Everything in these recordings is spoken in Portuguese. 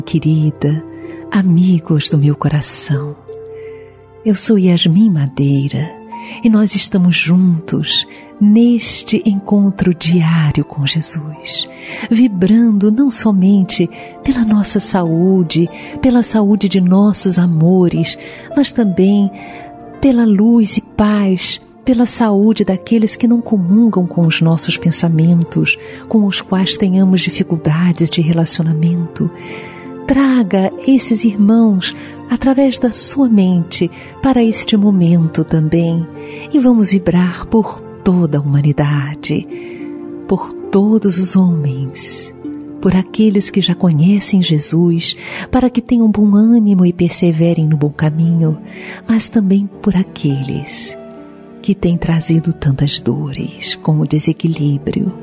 querida, amigos do meu coração. Eu sou Yasmin Madeira e nós estamos juntos neste encontro diário com Jesus, vibrando não somente pela nossa saúde, pela saúde de nossos amores, mas também pela luz e paz, pela saúde daqueles que não comungam com os nossos pensamentos, com os quais tenhamos dificuldades de relacionamento. Traga esses irmãos através da sua mente para este momento também e vamos vibrar por toda a humanidade, por todos os homens, por aqueles que já conhecem Jesus, para que tenham bom ânimo e perseverem no bom caminho, mas também por aqueles que têm trazido tantas dores, como o desequilíbrio.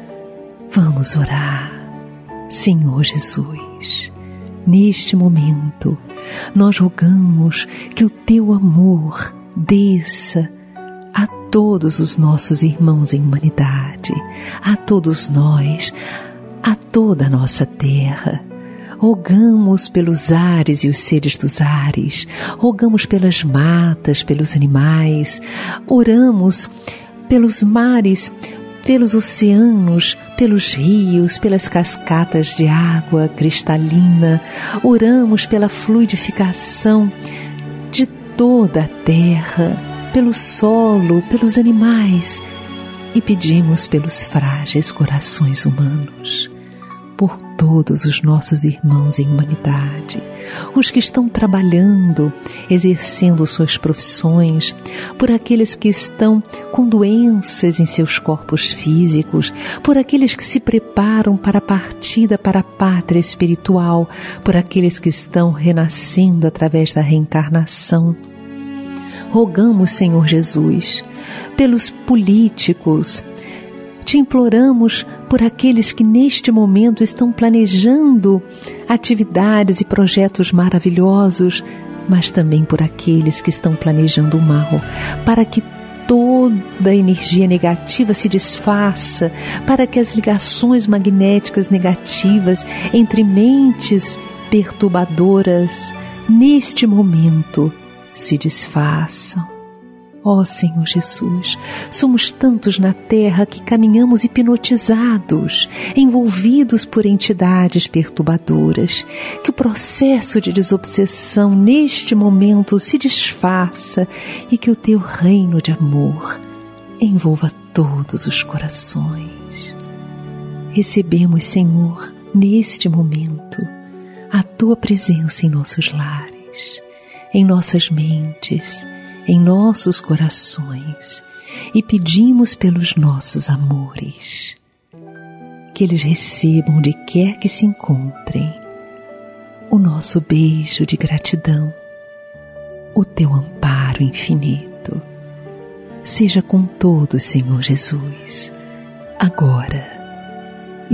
Vamos orar. Senhor Jesus, neste momento, nós rogamos que o Teu amor desça a todos os nossos irmãos em humanidade, a todos nós, a toda a nossa terra. Rogamos pelos ares e os seres dos ares, rogamos pelas matas, pelos animais, oramos pelos mares, pelos oceanos, pelos rios, pelas cascatas de água cristalina, oramos pela fluidificação de toda a terra, pelo solo, pelos animais e pedimos pelos frágeis corações humanos, por todos os nossos irmãos em humanidade, os que estão trabalhando, exercendo suas profissões, por aqueles que estão com doenças em seus corpos físicos, por aqueles que se preparam para a partida para a pátria espiritual, por aqueles que estão renascendo através da reencarnação. Rogamos, Senhor Jesus, pelos políticos. Te imploramos por aqueles que neste momento estão planejando atividades e projetos maravilhosos, mas também por aqueles que estão planejando o mal, para que toda a energia negativa se desfaça, para que as ligações magnéticas negativas entre mentes perturbadoras neste momento se desfaçam. Ó Senhor Jesus, somos tantos na terra que caminhamos hipnotizados, envolvidos por entidades perturbadoras, que o processo de desobsessão neste momento se desfaça e que o Teu reino de amor envolva todos os corações. Recebemos, Senhor, neste momento, a Tua presença em nossos lares, em nossas mentes, em nossos corações e pedimos pelos nossos amores, que eles recebam onde quer que se encontrem o nosso beijo de gratidão, o Teu amparo infinito. Seja com todos, Senhor Jesus, agora